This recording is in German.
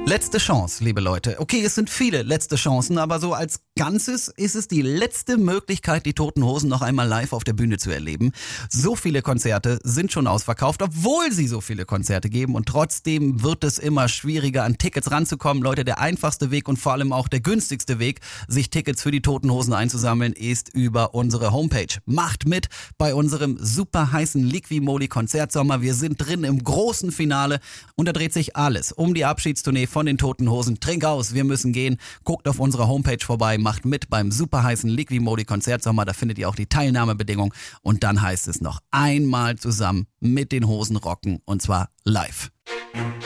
Letzte Chance, liebe Leute. Okay, es sind viele letzte Chancen, aber so als Ganzes ist es die letzte Möglichkeit, die Toten Hosen noch einmal live auf der Bühne zu erleben. So viele Konzerte sind schon ausverkauft, obwohl sie so viele Konzerte geben, und trotzdem wird es immer schwieriger, an Tickets ranzukommen. Leute, der einfachste Weg und vor allem auch der günstigste Weg, sich Tickets für die Toten Hosen einzusammeln, ist über unsere Homepage. Macht mit bei unserem super heißen Liqui-Moly Konzertsommer. Wir sind drin im großen Finale und da dreht sich alles um die Abschiedstournee von den Toten Hosen. Trink aus, wir müssen gehen. Guckt auf unserer Homepage vorbei, macht mit beim super heißen Liqui-Moly Konzertsommer. Da findet ihr auch die Teilnahmebedingungen. Und dann heißt es noch einmal zusammen mit den Hosen rocken, und zwar live.